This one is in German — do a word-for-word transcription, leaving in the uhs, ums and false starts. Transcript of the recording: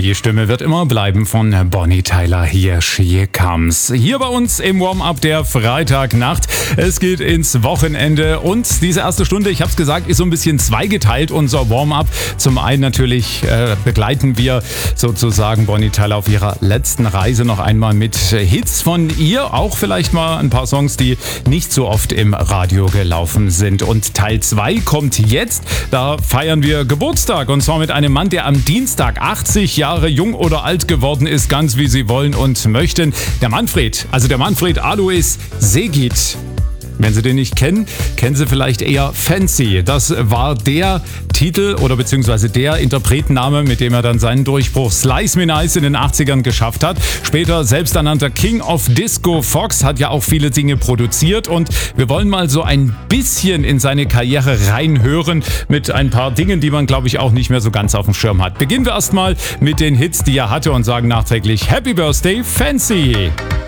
Die Stimme wird immer bleiben von Bonnie Tyler. Hier, She Comes. Hier bei uns im Warm-Up der Freitagnacht. Es geht ins Wochenende und diese erste Stunde, ich habe es gesagt, ist so ein bisschen zweigeteilt, unser Warm-Up. Zum einen natürlich äh, begleiten wir sozusagen Bonnie Tyler auf ihrer letzten Reise noch einmal mit Hits von ihr. Auch vielleicht mal ein paar Songs, die nicht so oft im Radio gelaufen sind. Und Teil zwei kommt jetzt. Da feiern wir Geburtstag und zwar mit einem Mann, der am Dienstag achtzig Jahre jung oder alt geworden ist, ganz wie Sie wollen und möchten. Der Manfred, also der Manfred Alois Segit. Wenn Sie den nicht kennen, kennen Sie vielleicht eher Fancy. Das war der Titel oder beziehungsweise der Interpretenname, mit dem er dann seinen Durchbruch Slice Me Nice in den achtzigern geschafft hat. Später selbsternannter King of Disco Fox, hat ja auch viele Dinge produziert und wir wollen mal so ein bisschen in seine Karriere reinhören mit ein paar Dingen, die man, glaube ich, auch nicht mehr so ganz auf dem Schirm hat. Beginnen wir erstmal mit den Hits, die er hatte und sagen nachträglich Happy Birthday Fancy!